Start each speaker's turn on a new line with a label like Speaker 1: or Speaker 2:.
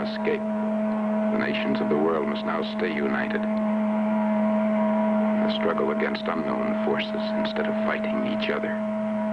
Speaker 1: escape. The nations of the world must now stay united in the struggle against unknown forces instead of fighting each other.